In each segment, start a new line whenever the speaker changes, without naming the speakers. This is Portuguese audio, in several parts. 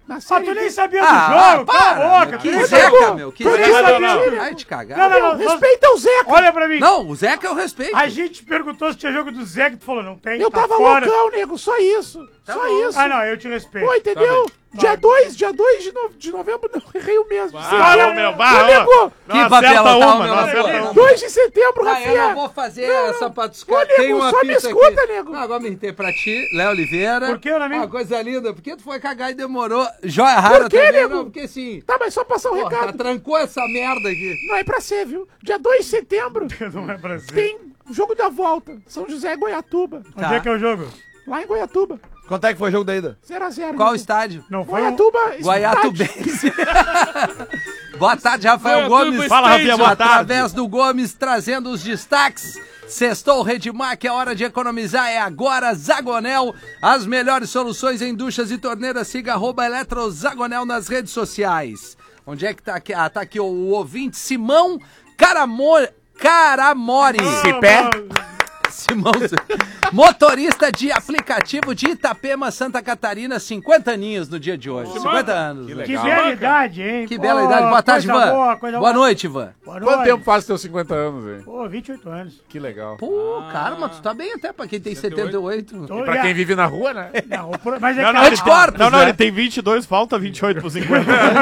Tu nem sabia do jogo, cala a boca.
Que Zeca, meu, que Zeca.
Não.
Ai, te cagar.
Não, respeita o Zeca. Olha pra mim.
Não, o Zeca eu respeito.
A gente perguntou se tinha jogo do Zeca e tu falou, não tem,
Eu tava loucão, nego, só isso. Só isso.
Ah, não, eu te respeito.
Pô, entendeu? Dia 2 de novembro, não, errei o mesmo.
Nego!
Que babela tá,
2 de setembro,
eu não
Rafinha.
vou fazer essa pra dos
Ô,
caras.
nego,
Tem uma
só me
pizza
escuta,
aqui.
nego.
Não, agora me irritei pra ti, Léo Oliveira.
Por que, amigo?
Uma coisa linda. Por que tu foi cagar e demorou? Joia rara
Por quê,
também,
nego?
não, porque assim...
Tá, mas só passar um
Porra,
recado.
trancou essa merda aqui.
Não é pra ser, viu? Dia 2 de setembro
Não é pra ser.
tem jogo da volta. São José e Goiatuba.
Onde é que é o jogo?
Lá em Goiatuba.
Quanto é que foi o jogo da ida?
0x0.
Qual estádio?
Não foi
Goiatuba.
Guaiatubense. Boa tarde, Rafael Gomes.
Fala, Rafinha, boa tarde.
Através do Gomes, trazendo os destaques. Sextou Redmac, é hora de economizar, é agora. Zagonel, as melhores soluções em duchas e torneiras. Siga @eletrozagonel nas redes sociais. Onde é que tá aqui? Ah, tá aqui o ouvinte Simão Caramori.
Cipé?
Simão, motorista de aplicativo de Itapema, Santa Catarina, 50 aninhos no dia de hoje. 50 anos. Né?
Que bela idade, hein?
Que bela idade. Boa tarde,
coisa
Ivan.
boa,
Boa noite, Ivan.
Boa noite.
Quanto tempo faz teus 50 anos, hein?
Pô, 28 anos.
Que legal.
Pô, cara, mas tu tá bem até pra quem tem 78.
Tô
Pra
já-
quem vive na rua, né?
Não, mas é
Não,
que...
não,
Antes corta.
Não,
né?
ele tem 22, falta 28 pro 50.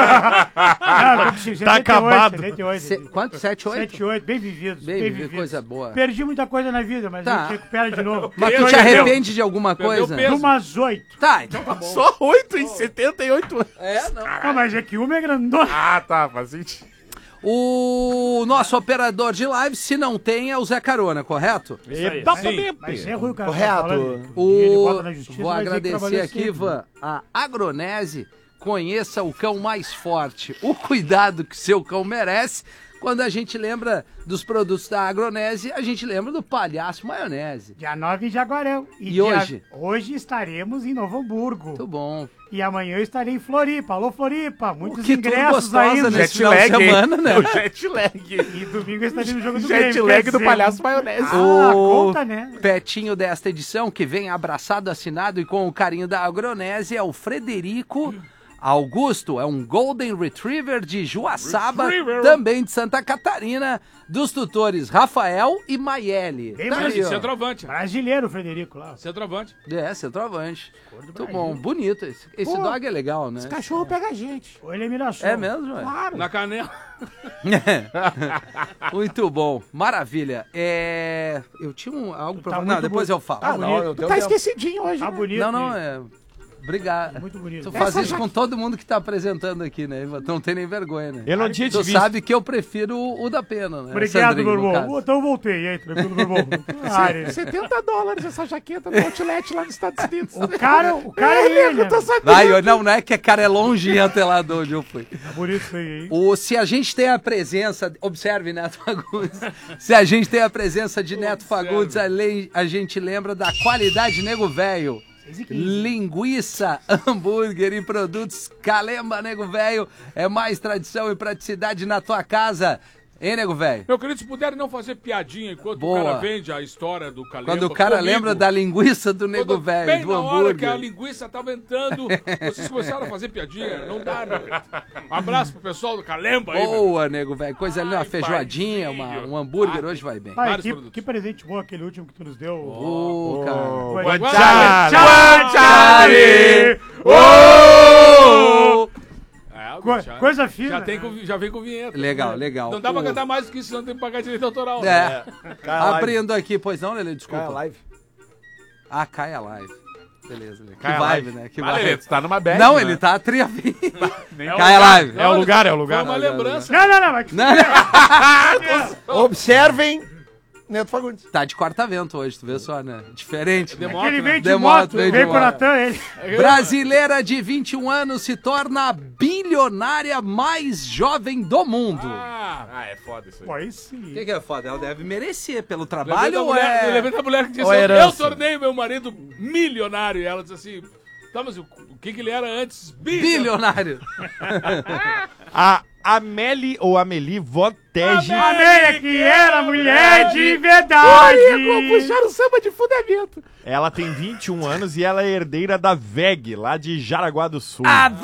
Tá
acabado.
78.
Quanto? 7, 8?
78, bem vividos.
Bem vivido, coisa boa.
Perdi muita coisa na vida, mas
Tá.
a gente recupera de novo.
Mas tu te arrepende de alguma coisa?
De umas 8.
Tá, então tá bom.
Só 8 em 78 anos.
É, não.
Ah, mas é que uma é grandona.
Ah, tá, faz sentido.
O nosso operador de live, se não tem, é o Zé Carona, correto?
Exatamente.
Mas é ruim o cara
Correto.
tá falando. Ele bota na justiça,
Vou
vai dizer que
agradecer
trabalhou
aqui,
sempre.
Ivan, a Agronese. Conheça o cão mais forte. O cuidado que seu cão merece. Quando a gente lembra dos produtos da Agronese, a gente lembra do Palhaço Maionese.
Dia 9 em Jaguarão.
E hoje?
Hoje estaremos em Novo Hamburgo.
Muito bom.
E amanhã eu estarei em Floripa. Alô, Floripa. Muitos
Que tudo
ingressos
gostosa
ainda.
nesse final de semana, né?
O jet lag.
E domingo eu estarei no jogo do
Jet
Grêmio,
lag
quer
do
dizer,
palhaço maionese.
Ah,
O
conta, né?
petinho desta edição, que vem abraçado, assinado e com o carinho da Agronese, é o Frederico Augusto. É um Golden Retriever de Joaçaba, também de Santa Catarina, dos tutores Rafael e Maiele.
Bem
Tá
mais
ali, ó.
Centroavante.
Brasileiro, Frederico, lá.
Centroavante.
É, centroavante. Muito bom, bonito. Esse
Pô,
dog é legal, né?
Esse cachorro pega a gente.
Ou ele é Mirassol.
É mesmo, é?
Claro.
Na canela.
Muito bom, maravilha. Eu tinha algo pra
Tá
falar. Não,
muito
depois eu falo.
Tá bonito.
Tu tá esquecidinho hoje,
Tá
né?
bonito.
Não, não,
hein?
Obrigado.
Muito bonito.
Tu faz
Essa
isso
já-
com todo mundo que tá apresentando aqui, né, Ivan? Tu não tem nem vergonha, né?
Eu não tinha te
Tu
visto.
sabe que eu prefiro o da pena, né?
Obrigado,
Sandrinho,
meu
no
irmão.
caso.
Então eu voltei. E aí, tranquilo, meu irmão? Ari.
$70 essa jaqueta no outlet lá nos Estados Unidos.
O cara é ele, né?
Eu tô sabendo.
Vai, não é que cara é longe até lá de onde eu fui.
Tá bonito isso aí, hein?
Se a gente tem a presença, observe, Neto Fagundes, se a gente tem a presença de Neto Fagundes, a gente lembra da qualidade Nego Velho. Linguiça, hambúrguer e produtos Calemba Nego Velho, é mais tradição e praticidade na tua casa. Hein, Nego Velho?
Meu querido, se puderem não fazer piadinha enquanto
Boa.
o cara vende a história do Calemba.
Quando o cara
comigo,
lembra da linguiça do Nego
quando
Velho,
bem
do
na hora que a
hambúrguer.
linguiça tava entrando, vocês começaram a fazer piadinha. Não dá, meu. Um abraço pro pessoal do Calemba aí, meu.
Boa, Nego Velho. Coisa linda, uma
Ai,
feijoadinha,
paizinho.
um hambúrguer hoje vai bem.
Pai,
vários
que
produtos.
presente bom aquele último que tu nos deu.
Ô, cara.
Foi-
Guanchari!
Ô!
É,
Coisa fina.
já vem com vinheta.
Legal, legal.
Não dá pra
O-
cantar mais do que isso, senão tem que pagar direito autoral. né?
É. Abrindo aqui, pois não, Lelê? Desculpa.
Cai a live.
Ah, cai a live. Beleza, Lelê. Que
Cai a
vibe,
live.
né? Que
Vale,
vibe.
tu tá numa bad,
Não,
né?
ele tá triafim.
Nem-
Cai a live.
É o lugar, é o lugar.
Foi uma lembrança.
Não, vai te
Não, não.
Observem Neto Fagundes.
Tá de corta-vento hoje, tu vê só, né? Diferente. Né?
Demora.
Ele veio de
Demora,
moto,
veio de
veio com o
moto.
Natan, ele.
Brasileira de 21 anos se torna a bilionária mais jovem do mundo.
É foda isso aí.
Pô, aí sim.
O que é foda? Ela deve merecer pelo
Lembrei
trabalho
da
ou
mulher,
é...
lembrei da mulher que disse,
Ou é
eu
herança?
tornei meu marido milionário. E ela disse assim, tá, mas o que ele era antes?
Bilionário.
A Amélie Votege.
Amei que era mulher de verdade.
Puxaram samba de fundamento.
Ela tem 21 anos e ela é herdeira da VEG, lá de Jaraguá do Sul.
A